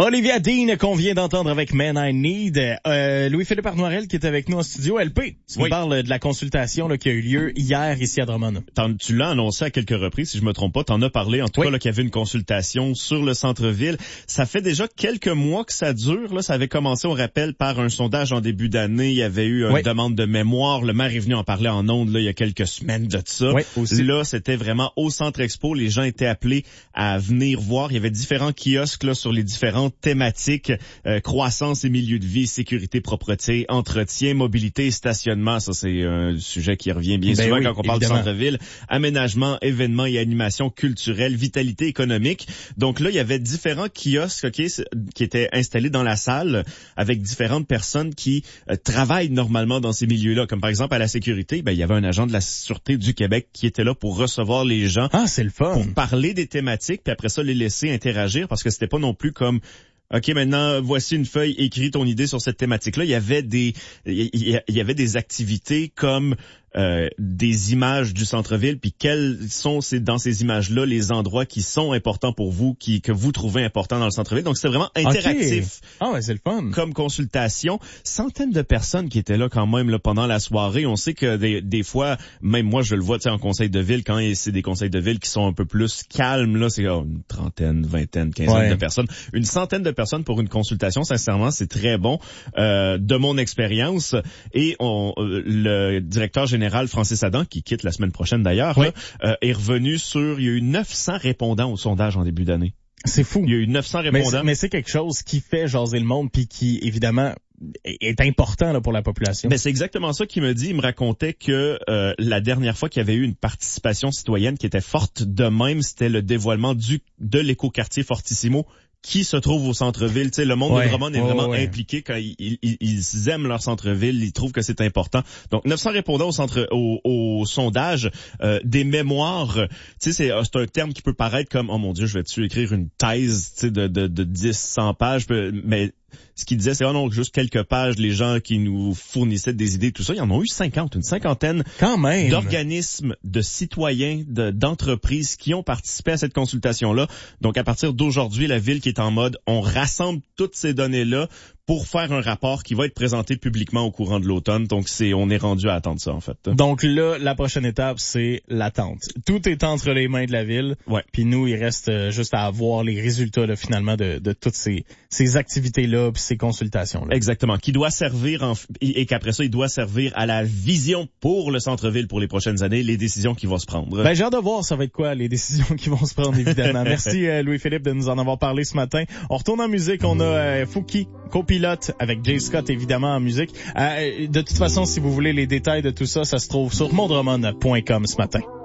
Olivia Dean qu'on vient d'entendre avec Man I Need. Louis-Philippe Arnoirel qui est avec nous en studio. LP, tu nous parles de la consultation là, qui a eu lieu hier ici à Drummond. Tu l'as annoncé à quelques reprises, si je me trompe pas. T'en as parlé, en tout cas, là, qu'il y avait une consultation sur le centre-ville. Ça fait déjà quelques mois que ça dure. Là, ça avait commencé, on rappelle, par un sondage en début d'année. Il y avait eu une demande de mémoire. Le maire est venu en parler en ondes là, il y a quelques semaines de ça. Là, c'était vraiment au Centre Expo. Les gens étaient appelés à venir voir. Il y avait différents kiosques là, sur les différentes thématiques, croissance et milieu de vie, sécurité, propreté, entretien, mobilité, stationnement. Ça, c'est un sujet qui revient bien souvent quand on parle du centre-ville. Aménagement, événements et animations culturelles, vitalité économique. Donc là, il y avait différents kiosques qui étaient installés dans la salle avec différentes personnes qui travaillent normalement dans ces milieux-là. Comme par exemple, à la sécurité, il y avait un agent de la Sûreté du Québec qui était là pour recevoir les gens. Ah, c'est le fun. Pour parler des thématiques, puis après ça, les laisser interagir parce que c'était pas non plus comme OK, maintenant, voici une feuille, écris ton idée sur cette thématique-là. Il y avait des activités comme des images du centre-ville, puis quels sont dans ces images-là les endroits qui sont importants pour vous, que vous trouvez importants dans le centre-ville. Donc, c'était vraiment interactif. Ah ouais, c'est le fun. Comme consultation. Centaines de personnes qui étaient là quand même là, pendant la soirée. On sait que des fois, même moi, je le vois en conseil de ville, quand c'est des conseils de ville qui sont un peu plus calmes, là, c'est une trentaine, vingtaine, quinzaine de personnes. Une centaine de personnes pour une consultation, sincèrement, c'est très bon de mon expérience. Et le directeur général Francis Adam, qui quitte la semaine prochaine d'ailleurs, est revenu il y a eu 900 répondants au sondage en début d'année. C'est fou. Il y a eu 900 répondants. Mais c'est quelque chose qui fait jaser le monde puis qui, évidemment, est important là, pour la population. Ben c'est exactement ça qu'il me dit. Il me racontait que la dernière fois qu'il y avait eu une participation citoyenne qui était forte de même, c'était le dévoilement de l'écoquartier Fortissimo qui se trouve au centre-ville. Tu sais, le monde de Drummond est vraiment impliqué quand ils aiment leur centre-ville, ils trouvent que c'est important. Donc 900 répondants au sondage, des mémoires. Tu sais, c'est un terme qui peut paraître comme oh mon Dieu, je vais-tu écrire une thèse, tu sais, de 10-100 pages, mais ce qu'il disait, c'est non, juste quelques pages, les gens qui nous fournissaient des idées, tout ça, ils en ont eu une cinquantaine quand même d'organismes, de citoyens, d'entreprises qui ont participé à cette consultation-là. Donc, à partir d'aujourd'hui, la ville qui est en mode, on rassemble toutes ces données-là pour faire un rapport qui va être présenté publiquement au courant de l'automne. Donc, on est rendu à attendre ça, en fait. Donc là, la prochaine étape, c'est l'attente. Tout est entre les mains de la ville. Ouais. Puis nous, il reste juste à avoir les résultats, là, finalement, de toutes ces activités-là puis ces consultations-là. Exactement. Qui doit servir, et qu'après ça, il doit servir à la vision pour le centre-ville pour les prochaines années, les décisions qui vont se prendre. Ben, j'ai hâte de voir ça va être quoi, les décisions qui vont se prendre, évidemment. Merci, Louis-Philippe, de nous en avoir parlé ce matin. On retourne en musique. On a Fouki, copilote avec Jay Scott, évidemment, en musique. De toute façon, si vous voulez les détails de tout ça, ça se trouve sur mondremon.com ce matin.